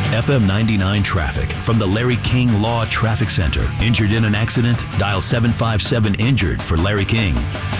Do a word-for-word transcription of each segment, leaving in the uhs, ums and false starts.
F M ninety-nine traffic from the Larry King Law Traffic Center. Injured in an accident? Dial seven five seven injured for Larry King.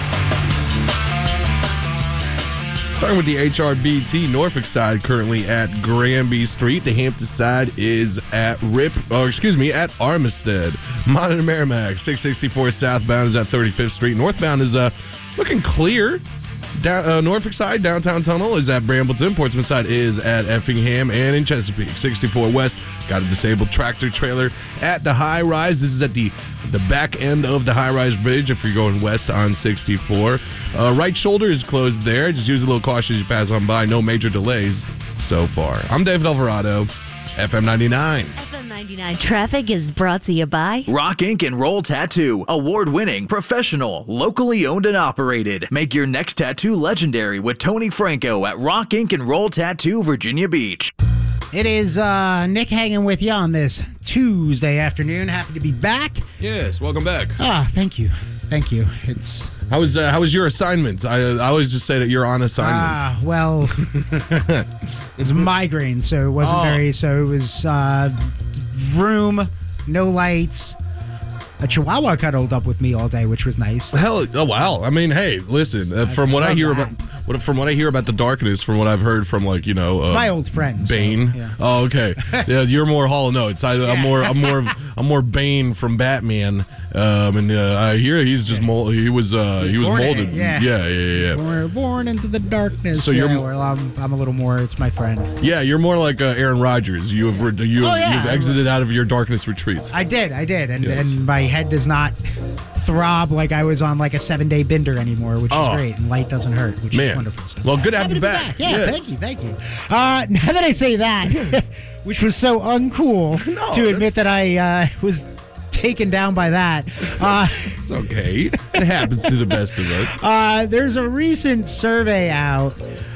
Starting with the H R B T Norfolk side, currently at Granby Street. The Hampton side is at Rip, or excuse me, at Armistead. Monitor Merrimack, six sixty-four southbound is at thirty-fifth Street. Northbound is uh, looking clear. Down, uh, Norfolk side, downtown tunnel is at Brambleton. Portsmouth side is at Effingham. And in Chesapeake, sixty-four West, got a disabled tractor trailer at the high rise. This is at the the back end of the high rise bridge if you're going west on sixty-four. Uh, right shoulder is closed there. Just use a little caution as you pass on by. No major delays so far. I'm David Alvarado, F M ninety-nine. F M ninety-nine traffic is brought to you by Rock Ink and Roll Tattoo. Award-winning, professional, locally owned and operated. Make your next tattoo legendary with Tony Franco at Rock Ink and Roll Tattoo, Virginia Beach. It is uh, Nick hanging with you on this Tuesday afternoon. Happy to be back. Yes, welcome back. Ah, thank you. Thank you. It's How was uh, how was your assignment? I, I always just say that you're on assignment. Ah, well, it was migraine, so it wasn't Oh. very. So it was uh, room, no lights. A chihuahua cuddled up with me all day, which was nice. Hell, oh wow! I mean, hey, listen. Uh, from what I love hear that. about, what from what I hear about the darkness, from what I've heard from like you know, uh, My old friend, so, Bane. yeah. Oh, okay. Yeah, you're more Hall Notes. I, I'm more, I'm more, I'm more Bane from Batman. Um, and uh, I hear he's just mold. He was, uh, he was born in molded. it, yeah. yeah, yeah, yeah. We're born into the darkness. So yeah, you're- well, I'm, I'm a little more. It's my friend. Yeah, you're more like uh, Aaron Rodgers. You have, re- you have, Oh, yeah. you've exited out of your darkness retreats. I did, I did, and Yes. and my head does not throb like I was on like a seven day bender anymore, which Oh. is great, and light doesn't hurt, which Man. is wonderful. So, Well, good to have happy you be back. Yeah, Yes. thank you, thank you. Uh, now that I say that, which was so uncool No, to admit that's- that I uh, was taken down by that. Uh, It's okay. It happens to the best of us. uh, there's a recent survey out.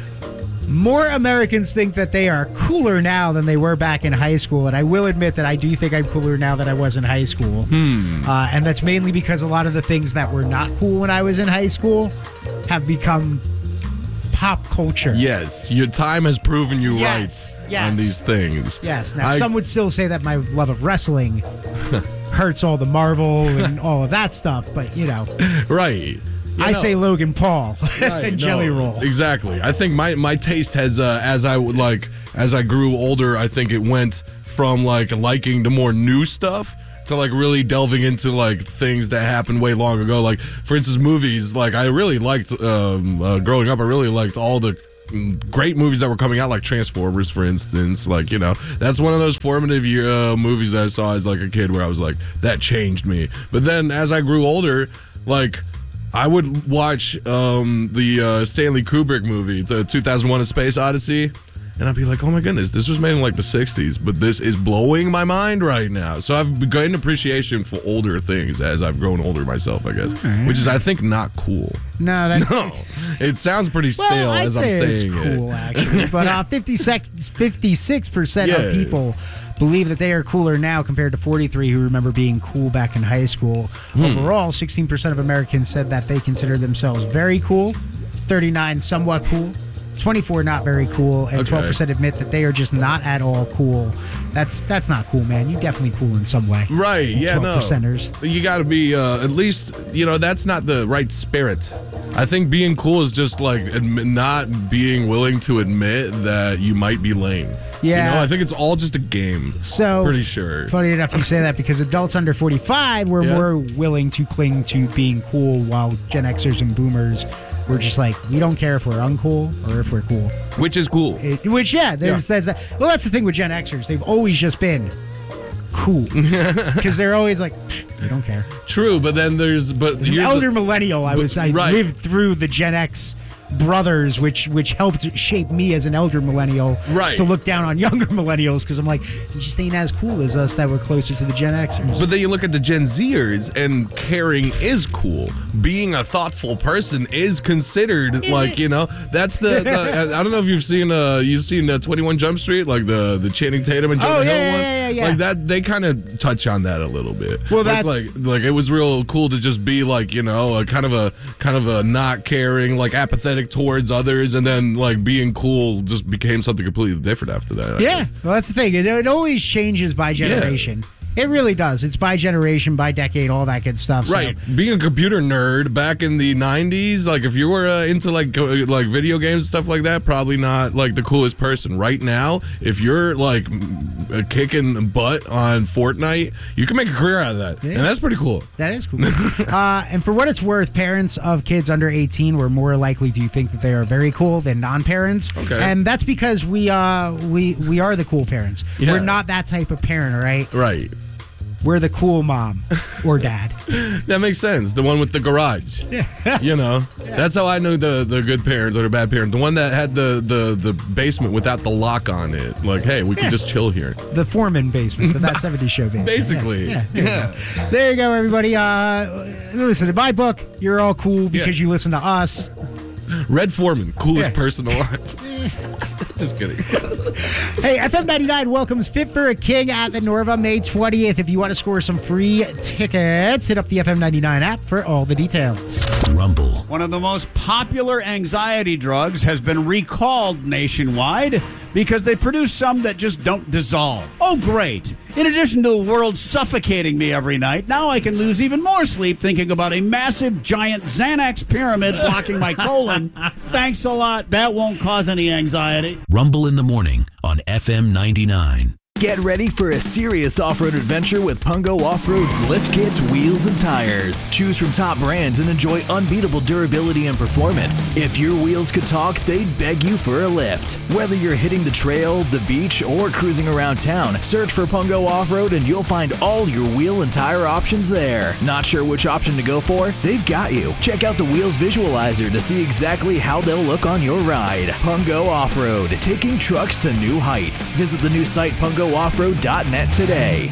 More Americans think that they are cooler now than they were back in high school, and I will admit that I do think I'm cooler now than I was in high school. Hmm. Uh, and that's mainly because a lot of the things that were not cool when I was in high school have become pop culture. Yes, your time has proven you Yes, right yes. on these things. Yes. Now, I- some would still say that my love of wrestling hurts all the Marvel and all of that stuff, but, you know, Right. You I know. say Logan Paul Right, and no, Jelly Roll. Exactly. I think my, my taste has uh, as I would like as I grew older, I think it went from like liking the more new stuff to like really delving into like things that happened way long ago. Like for instance, movies. Like I really liked um, uh, growing up. I really liked all the great movies that were coming out, like Transformers, for instance. Like, you know, that's one of those formative year, uh, movies that I saw as like a kid where I was like, that changed me. But then as I grew older, like I would watch um, the uh, Stanley Kubrick movie, the two thousand one A Space Odyssey, and I'd be like, oh my goodness, this was made in like the sixties, but this is blowing my mind right now. So I've gained appreciation for older things as I've grown older myself, I guess, which is, I think, not cool. No, that's No, it sounds pretty stale well, I'd as say I'm it's saying cool, it. actually. But uh, fifty-six percent Yeah. of people believe that they are cooler now compared to forty-three who remember being cool back in high school. Hmm. Overall, sixteen percent of Americans said that they consider themselves very cool, thirty-nine somewhat cool, twenty-four not very cool, and Okay. twelve percent admit that they are just not at all cool. That's that's not cool, man. You definitely cool in some way. Right, yeah, no. twelve percenters. You got to be, uh, at least, you know, that's not the right spirit. I think being cool is just like admi- not being willing to admit that you might be lame. Yeah. You know, I think it's all just a game. So Pretty sure. Funny enough you say that because adults under forty-five were Yeah. more willing to cling to being cool, while Gen Xers and Boomers were just like, we don't care if we're uncool or if we're cool. Which is cool. It, which yeah, there's Yeah. there's that. Well, that's the thing with Gen Xers; they've always just been cool because they're always like, we don't care. True, but then there's, but As an here's the- elder millennial, I but- was I right. lived through the Gen X brothers, which which helped shape me as an elder millennial Right. to look down on younger millennials because I'm like, you just ain't as cool as us that were closer to the Gen Xers. But then you look at the Gen Zers, and caring is cool. Being a thoughtful person is considered like, you know, that's the. the I don't know if you've seen uh you've seen uh, twenty-one Jump Street, like the the Channing Tatum and Jonah Oh, Hill yeah, one. yeah, yeah, yeah. Like that, they kind of touch on that a little bit. Well, It's that's- like like it was real cool to just be like, you know, a kind of a kind of a not caring, like apathetic empathetic towards others, and then like being cool just became something completely different after that. I Yeah, guess. well, that's the thing. It, it always changes by generation. It really does. It's by generation, by decade, all that good stuff. So. Right, being a computer nerd back in the nineties, like if you were uh, into like go- like video games and stuff like that, probably not like the coolest person. Right now, if you're like m- uh, kicking butt on Fortnite, you can make a career out of that, Yeah. and that's pretty cool. That is cool. uh, and for what it's worth, parents of kids under eighteen were more likely to think that they are very cool than non-parents. Okay. And that's because we uh we we are the cool parents. Yeah. We're not that type of parent, all right? Right. We're the cool mom or dad. That makes sense. The one with the garage. You know, that's how I knew the, the good parent or the bad parent. The one that had the, the, the basement without the lock on it. Like, hey, we can Yeah. just chill here. The Foreman basement, the That seventies Show basement. Basically. Yeah. yeah, there, you go. There you go, everybody. Uh, listen, in my book, you're all cool because Yeah. you listen to us. Red Foreman, coolest Yeah. person alive. Just kidding. Hey, F M ninety-nine welcomes Fit for a King at the Norva May twentieth. If you want to score some free tickets, hit up the F M ninety-nine app for all the details. Rumble. One of the most popular anxiety drugs has been recalled nationwide because they produce some that just don't dissolve. Oh, great. In addition to the world suffocating me every night, now I can lose even more sleep thinking about a massive, giant Xanax pyramid blocking my colon. Thanks a lot. That won't cause any anxiety. Rumble in the morning on F M ninety-nine. Get ready for a serious off-road adventure with Pungo Off-Road's lift kits, wheels, and tires. Choose from top brands and enjoy unbeatable durability and performance. If your wheels could talk, they'd beg you for a lift. Whether you're hitting the trail, the beach, or cruising around town, search for Pungo Off-Road and you'll find all your wheel and tire options there. Not sure which option to go for? They've got you. Check out the Wheels Visualizer to see exactly how they'll look on your ride. Pungo Off-Road, taking trucks to new heights. Visit the new site pungo off road dot net today.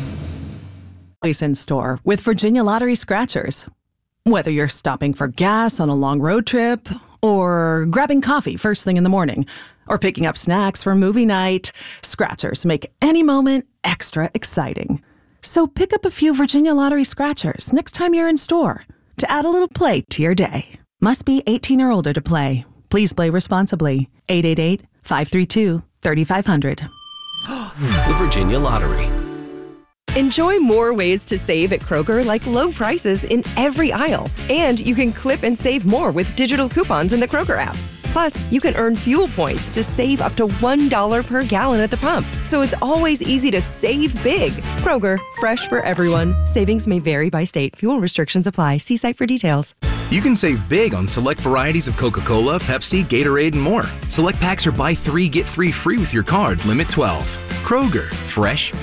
Place in store with Virginia Lottery Scratchers. Whether you're stopping for gas on a long road trip, or grabbing coffee first thing in the morning, or picking up snacks for movie night, Scratchers make any moment extra exciting. So pick up a few Virginia Lottery Scratchers next time you're in store to add a little play to your day. Must be eighteen or older to play. Please play responsibly. eight eight eight, five three two, three five zero zero. The Virginia Lottery. Enjoy more ways to save at Kroger, like low prices in every aisle. And you can clip and save more with digital coupons in the Kroger app. Plus, you can earn fuel points to save up to one dollar per gallon at the pump. So it's always easy to save big. Kroger, fresh for everyone. Savings may vary by state. Fuel restrictions apply. See site for details. You can save big on select varieties of Coca-Cola, Pepsi, Gatorade, and more. Select packs are buy three, get three free with your card, limit twelve. Kroger, fresh